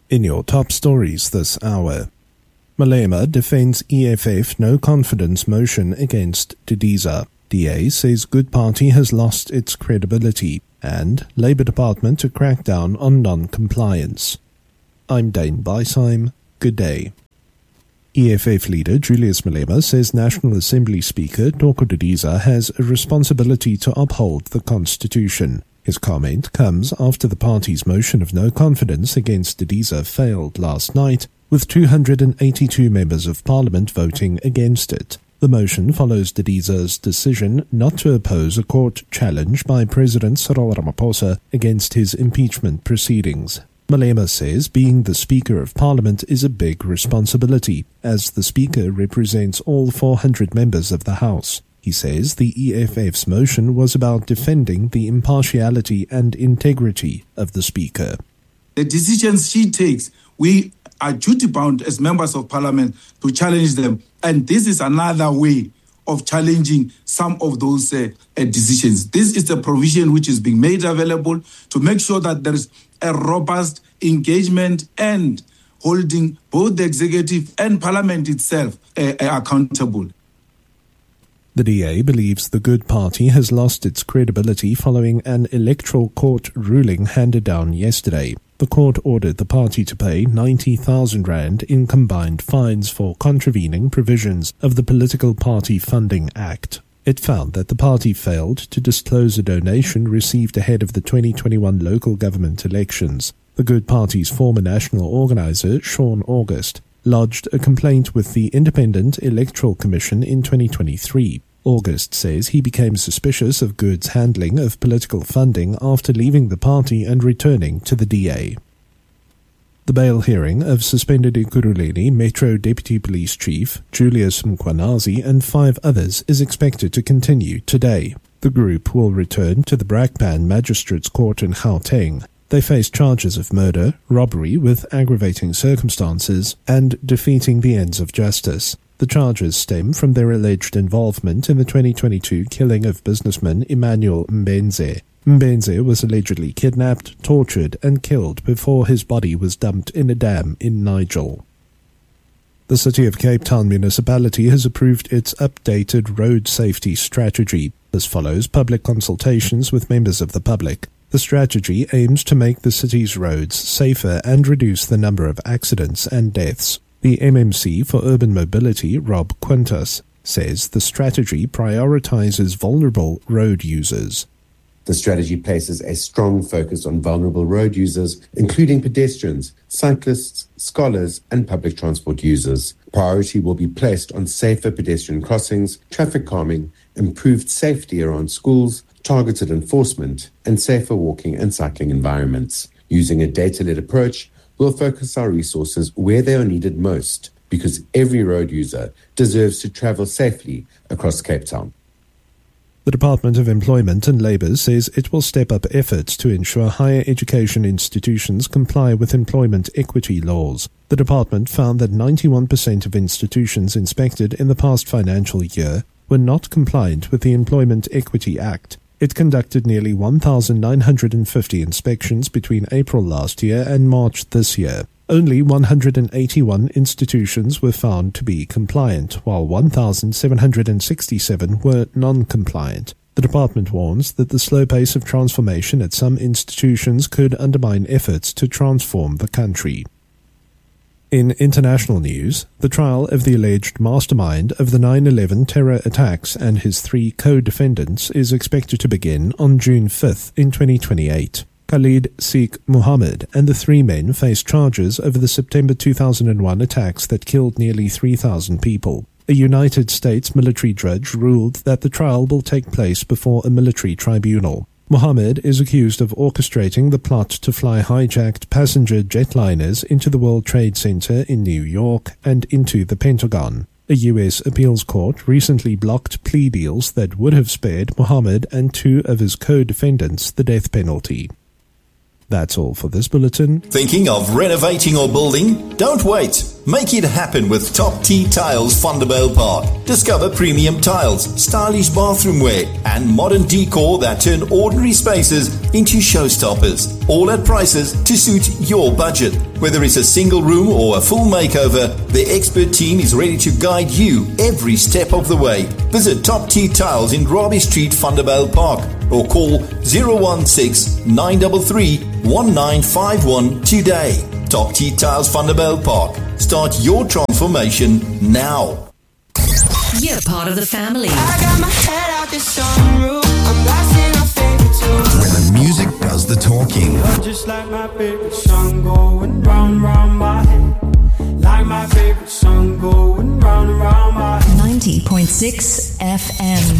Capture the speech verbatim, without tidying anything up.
In your top stories this hour, Malema defends E F F no confidence motion against Didiza. D A says Good Party has lost its credibility, and Labour Department to crack down on non-compliance. I'm Dane Beisheim. Good day. E F F leader Julius Malema says National Assembly Speaker Toko Didiza has a responsibility to uphold the Constitution. His comment comes after the party's motion of no confidence against Didiza failed last night, with two hundred eighty-two members of parliament voting against it. The motion follows Didiza's decision not to oppose a court challenge by President Cyril Ramaphosa against his impeachment proceedings. Malema says being the Speaker of Parliament is a big responsibility, as the Speaker represents all four hundred members of the House. He says the E F F's motion was about defending the impartiality and integrity of the Speaker. The decisions she takes, we are duty-bound as members of Parliament to challenge them. And this is another way of challenging some of those uh, uh, decisions. This is the provision which is being made available to make sure that there is a robust engagement and holding both the executive and Parliament itself uh, uh, accountable. The D A believes the Good Party has lost its credibility following an electoral court ruling handed down yesterday. The court ordered the party to pay ninety thousand rand in combined fines for contravening provisions of the Political Party Funding Act. It found that the party failed to disclose a donation received ahead of the twenty twenty-one local government elections. The Good Party's former national organizer, Sean August, lodged a complaint with the Independent Electoral Commission in twenty twenty-three. August says he became suspicious of Good's handling of political funding after leaving the party and returning to the D A. The bail hearing of suspended Ekurhuleni Metro Deputy Police Chief Julius Mkhwanazi and five others is expected to continue today. The group will return to the Brakpan Magistrates Court in Gauteng. They face charges of murder, robbery with aggravating circumstances, and defeating the ends of justice. The charges stem from their alleged involvement in the twenty twenty-two killing of businessman Emmanuel Mbenze. Mbenze was allegedly kidnapped, tortured, and killed before his body was dumped in a dam in Nigel. The City of Cape Town municipality has approved its updated road safety strategy. This follows public consultations with members of the public. The strategy aims to make the city's roads safer and reduce the number of accidents and deaths. The M M C for Urban Mobility, Rob Quintus, says the strategy prioritizes vulnerable road users. The strategy places a strong focus on vulnerable road users, including pedestrians, cyclists, scholars, and public transport users. Priority will be placed on safer pedestrian crossings, traffic calming, improved safety around schools, targeted enforcement, and safer walking and cycling environments. Using a data-led approach, we'll focus our resources where they are needed most, because every road user deserves to travel safely across Cape Town. The Department of Employment and Labour says it will step up efforts to ensure higher education institutions comply with employment equity laws. The department found that ninety-one percent of institutions inspected in the past financial year were not compliant with the Employment Equity Act. It conducted nearly one thousand nine hundred fifty inspections between April last year and March this year. Only one hundred eighty-one institutions were found to be compliant, while one thousand seven hundred sixty-seven were non-compliant. The department warns that the slow pace of transformation at some institutions could undermine efforts to transform the country. In international news, the trial of the alleged mastermind of the nine eleven terror attacks and his three co-defendants is expected to begin on June fifth in twenty twenty-eight. Khalid Sheikh Mohammed and the three men face charges over the September two thousand one attacks that killed nearly three thousand people. A United States military judge ruled that the trial will take place before a military tribunal. Mohammed is accused of orchestrating the plot to fly hijacked passenger jetliners into the World Trade Center in New York and into the Pentagon. A U S appeals court recently blocked plea deals that would have spared Mohammed and two of his co-defendants the death penalty. That's all for this bulletin. Thinking of renovating or building? Don't wait. Make it happen with Top T Tiles Vanderbijl Park. Discover premium tiles, stylish bathroom wear, and modern decor that turn ordinary spaces into showstoppers. All at prices to suit your budget. Whether it's a single room or a full makeover, the expert team is ready to guide you every step of the way. Visit Top T Tiles in Robbie Street, Vanderbijl Park, or call zero one six, nine three three, one nine five one today. Top T Tiles Vanderbijl Park. Start your transformation now. You're part of the family. I got my head out the sunroof. I'm blasting our favorite tune. Where the music does the talking. You're just like my favorite song going round, round my head. Like my favorite song going round, round my head. ninety point six F M.